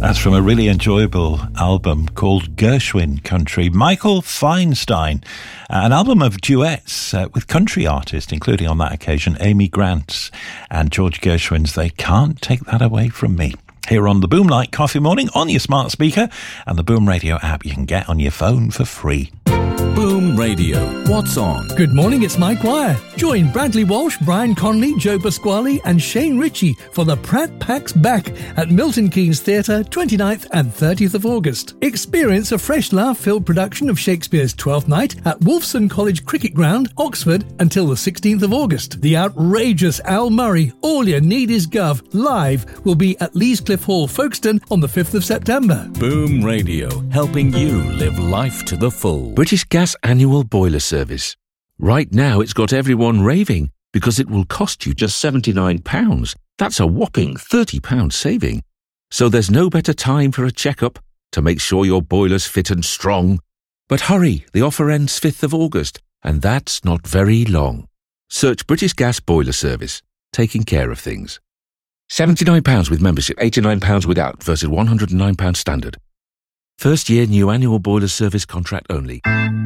That's from a really enjoyable album called Gershwin Country. Michael Feinstein, an album of duets with country artists, including on that occasion Amy Grant and George Gershwin's They Can't Take That Away From Me. Here on the Boom Light Coffee Morning on your smart speaker and the Boom Radio app you can get on your phone for free. Boom Radio. What's on? Good morning, it's Mike Wire. Join Bradley Walsh, Brian Conley, Joe Pasquale and Shane Ritchie for the Pratt Packs Back at Milton Keynes Theatre, 29th and 30th of August. Experience a fresh laugh-filled production of Shakespeare's Twelfth Night at Wolfson College Cricket Ground, Oxford, until the 16th of August. The outrageous Al Murray, All You Need Is Gov, live will be at Leescliffe Hall, Folkestone on the 5th of September. Boom Radio, helping you live life to the full. British Gas annual boiler service. Right now it's got everyone raving because it will cost you just £79. That's a whopping £30 saving. So there's no better time for a checkup to make sure your boiler's fit and strong. But hurry, the offer ends 5th of August, and that's not very long. Search British Gas Boiler Service, taking care of things. £79 with membership, £89 without versus £109 standard. First year new annual boiler service contract only.